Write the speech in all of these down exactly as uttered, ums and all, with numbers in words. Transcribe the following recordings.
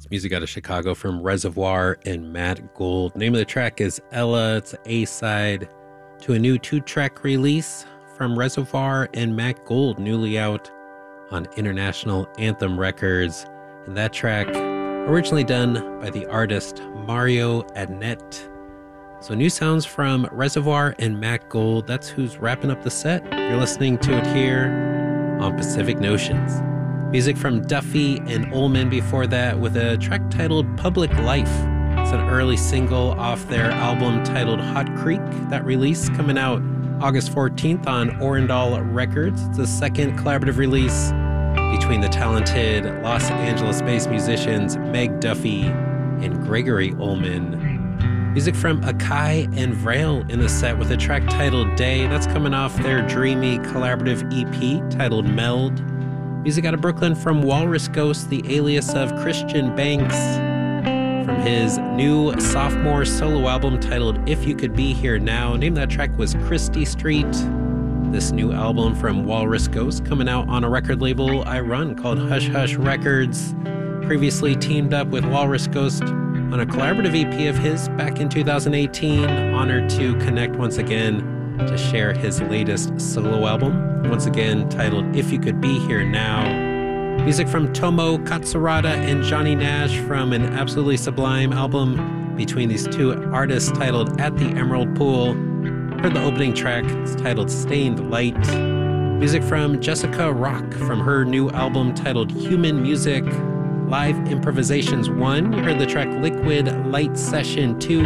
Music out of Chicago from Reservoir and Matt Gould. Name of the track is Ella. It's the A-side to a new two-track release from Reservoir and Matt Gould, newly out on International Anthem Records. And that track, originally done by the artist Mario Adnet. So new sounds from Reservoir and Matt Gould. That's who's wrapping up the set. You're listening to it here on Pacific Notions. Music from Duffy and Ullman before that with a track titled Public Life. It's an early single off their album titled Hot Creek. That release coming out August fourteenth on Orendal Records. It's the second collaborative release between the talented Los Angeles-based musicians Meg Duffy and Gregory Ullman. Music from Akai and Vrail in the set with a track titled Day. That's coming off their dreamy collaborative E P titled Meld. Music out of Brooklyn from Walrus Ghost, the alias of Christian Banks, from his new sophomore solo album titled If You Could Be Here Now. Name of that track was Christie Street. This new album from Walrus Ghost coming out on a record label I run called Hush Hush Records. Previously teamed up with Walrus Ghost on a collaborative E P of his back in two thousand eighteen. Honored to connect once again to share his latest solo album, once again titled If You Could Be Here Now. Music from Tomo Katsurada and Johnny Nash from an absolutely sublime album between these two artists titled At the Emerald Pool. Heard the opening track, it's titled Stained Light. Music from Jessica Rock from her new album titled Human Music, Live Improvisations one. You heard the track Liquid Light Session two,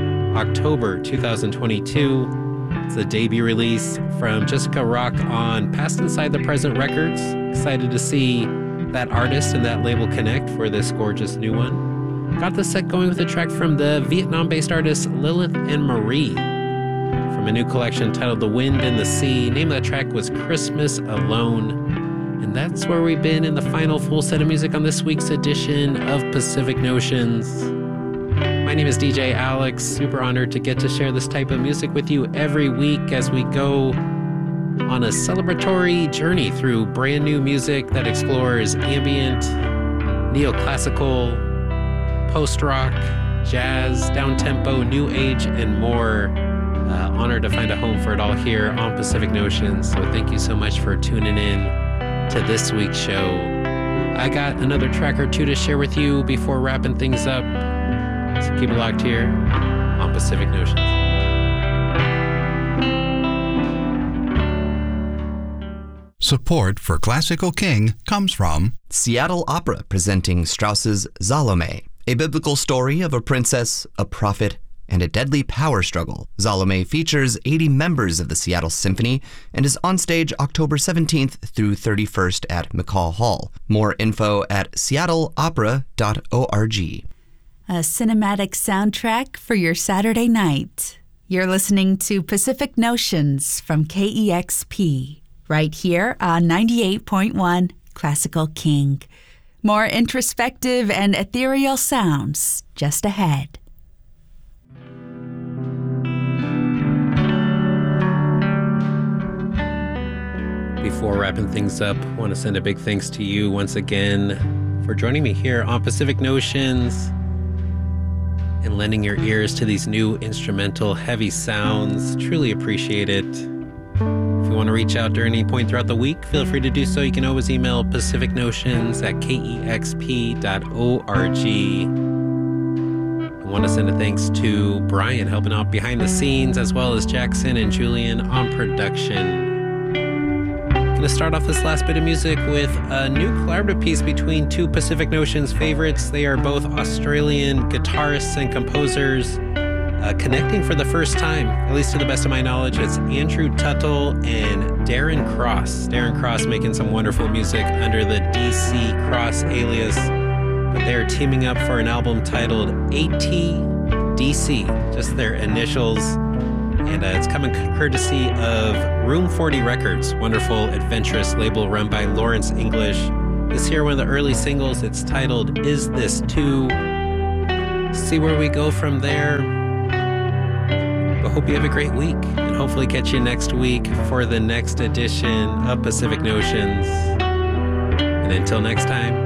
October two thousand twenty-two. It's a debut release from Jessica Rock on Past Inside the Present Records. Excited to see that artist and that label connect for this gorgeous new one. Got the set going with a track from the Vietnam-based artists Lilith and Marie from a new collection titled The Wind and the Sea. Name of that track was Christmas Alone. And that's where we've been in the final full set of music on this week's edition of Pacific Notions. My name is D J Alex. Super honored to get to share this type of music with you every week as we go on a celebratory journey through brand new music that explores ambient, neoclassical, post-rock, jazz, down-tempo, new age, and more. Uh, honored to find a home for it all here on Pacific Notions. So thank you so much for tuning in to this week's show. I got another track or two to share with you before wrapping things up. So keep it locked here on Pacific Notions. Support for Classical King comes from Seattle Opera presenting Strauss's Salome, a biblical story of a princess, a prophet, and a deadly power struggle. Salome features eighty members of the Seattle Symphony and is on stage October seventeenth through thirty-first at McCall Hall. More info at seattle opera dot org. A cinematic soundtrack for your Saturday night. You're listening to Pacific Notions from K E X P, right here on ninety-eight point one Classical King. More introspective and ethereal sounds just ahead. Before wrapping things up, I want to send a big thanks to you once again for joining me here on Pacific Notions and lending your ears to these new instrumental heavy sounds. Truly appreciate it. If you want to reach out during any point throughout the week, feel free to do so. You can always email pacificnotions at k e x p dot org. I want to send a thanks to Brian helping out behind the scenes, as well as Jackson and Julian on production. Going to start off this last bit of music with a new collaborative piece between two Pacific Notions favorites. They are both Australian guitarists and composers uh, connecting for the first time, at least to the best of my knowledge. It's Andrew Tuttle and Darren Cross. Darren Cross making some wonderful music under the D C Cross alias, but they're teaming up for an album titled A T D C, just their initials. And uh, it's coming courtesy of Room forty Records, wonderful, adventurous label run by Lawrence English. This here, one of the early singles, it's titled Is This Too? See where we go from there. But hope you have a great week, and hopefully catch you next week for the next edition of Pacific Notions. And until next time,